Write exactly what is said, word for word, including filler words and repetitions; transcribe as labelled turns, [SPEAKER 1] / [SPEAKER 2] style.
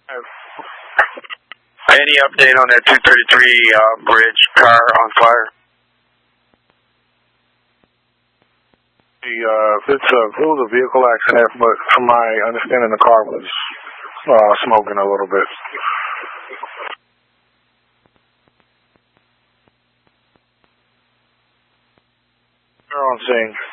[SPEAKER 1] Any update on that two thirty-three uh, bridge car on fire?
[SPEAKER 2] The, uh, it's a, it was a vehicle accident, but from my understanding, the car was uh, smoking a little bit. They're on scene.